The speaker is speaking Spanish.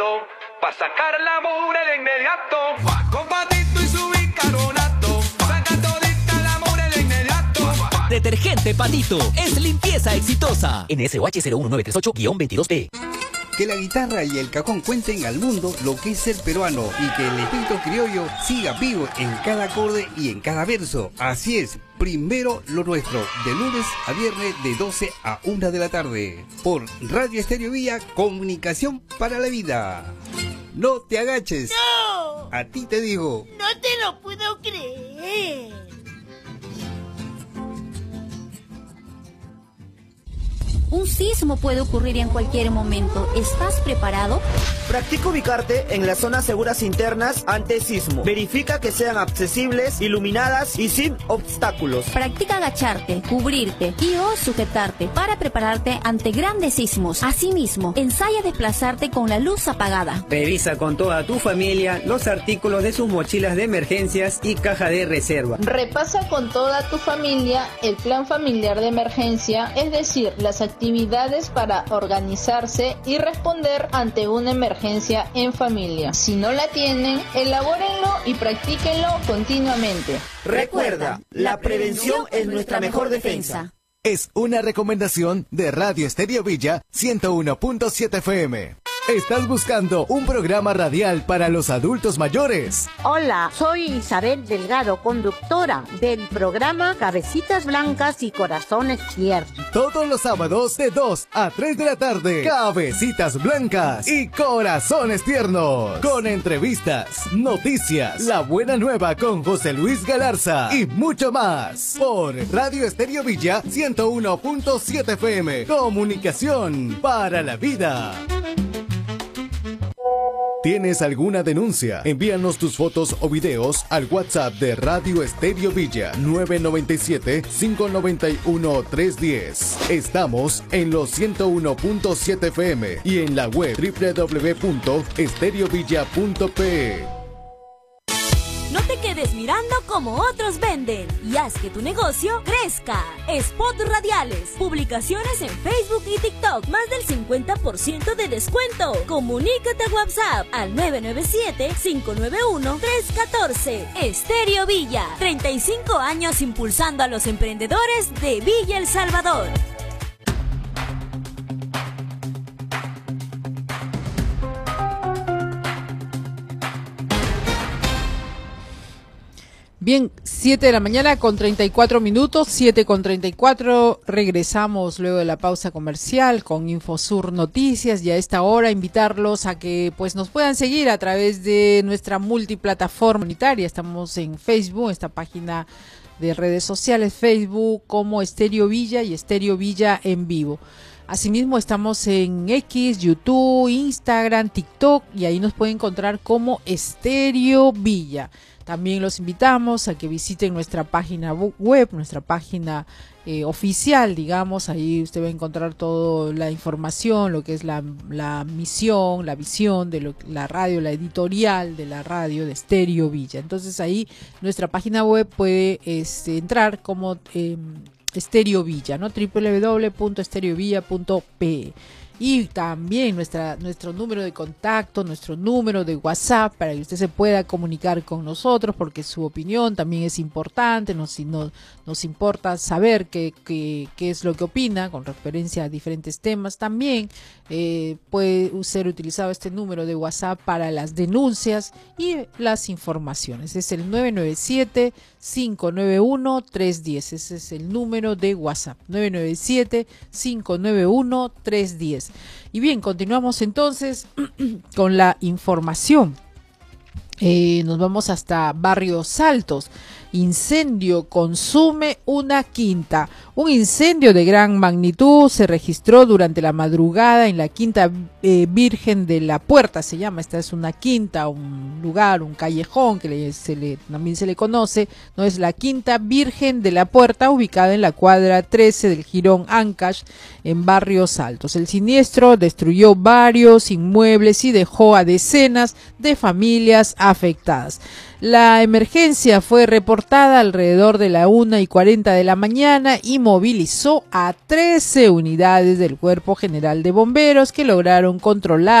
Patito, pa' sacar la mugre de inmediato. Con Patito y su bicarbonato, saca todita la mugre de inmediato. Detergente Patito es limpieza exitosa. NSOH 01938-22P. Que la guitarra y el cajón cuenten al mundo lo que es ser peruano y que el espíritu criollo siga vivo en cada acorde y en cada verso. Así es, primero lo nuestro, de lunes a viernes de 12 a 1 de la tarde. Por Radio Estéreo Villa, comunicación para la vida. No te agaches. ¡No! A ti te digo. No te lo puedo creer. Un sismo puede ocurrir en cualquier momento. ¿Estás preparado? Practica ubicarte en las zonas seguras internas ante sismo. Verifica que sean accesibles, iluminadas y sin obstáculos. Practica agacharte, cubrirte y o sujetarte para prepararte ante grandes sismos. Asimismo, ensaya desplazarte con la luz apagada. Revisa con toda tu familia los artículos de sus mochilas de emergencias y caja de reserva. Repasa con toda tu familia el plan familiar de emergencia, es decir, las actividades para organizarse y responder ante una emergencia en familia. Si no la tienen, elabórenlo y practíquenlo continuamente. Recuerda, la prevención es nuestra mejor defensa. Es una recomendación de Radio Estéreo Villa 101.7 FM. ¿Estás buscando un programa radial para los adultos mayores? Hola, soy Isabel Delgado, conductora del programa Cabecitas Blancas y Corazones Tiernos. Todos los sábados de 2 a 3 de la tarde, Cabecitas Blancas y Corazones Tiernos. Con entrevistas, noticias, la buena nueva con José Luis Galarza y mucho más. Por Radio Estéreo Villa 101.7 FM. Comunicación para la vida. ¿Tienes alguna denuncia? Envíanos tus fotos o videos al WhatsApp de Radio Estéreo Villa 997-591-310. Estamos en los 101.7 FM y en la web www.estereovilla.pe. No te quedes mirando como otros venden y haz que tu negocio crezca. Spot radiales, publicaciones en Facebook y TikTok, más del 50% de descuento. Comunícate a WhatsApp al 997-591-314. Estéreo Villa, 35 años impulsando a los emprendedores de Villa El Salvador. Bien, 7 de la mañana con 34 minutos, 7 con 34, regresamos luego de la pausa comercial con Infosur Noticias y a esta hora invitarlos a que pues nos puedan seguir a través de nuestra multiplataforma unitaria. Estamos en Facebook, esta página de redes sociales, Facebook como Estéreo Villa y Estéreo Villa en vivo. Asimismo estamos en X, YouTube, Instagram, TikTok y ahí nos pueden encontrar como Estéreo Villa. También los invitamos a que visiten nuestra página web, nuestra página oficial, digamos. Ahí usted va a encontrar toda la información, lo que es la misión, la visión de la radio, la editorial de la radio de Estéreo Villa. Entonces ahí nuestra página web puede entrar como Estéreo Villa, ¿no? www.estereovilla.pe. Y también nuestro número de contacto, nuestro número de WhatsApp para que usted se pueda comunicar con nosotros, porque su opinión también es importante, nos importa saber qué es lo que opina con referencia a diferentes temas. También puede ser utilizado este número de WhatsApp para las denuncias y las informaciones. Es el 997-591-310, ese es el número de WhatsApp, 997-591-310. Y bien, continuamos entonces con la información. Nos vamos hasta Barrios Altos. Incendio consume una quinta. Un incendio de gran magnitud se registró durante la madrugada en la Quinta Virgen de la Puerta, se llama. Esta es una quinta, un lugar, un callejón que también se le conoce, no es la Quinta Virgen de la Puerta, ubicada en la cuadra 13 del Jirón Ancash, en Barrios Altos. El siniestro destruyó varios inmuebles y dejó a decenas de familias afectadas. La emergencia fue reportada alrededor de la 1:40 de la mañana y movilizó a 13 unidades del Cuerpo General de Bomberos que lograron controlar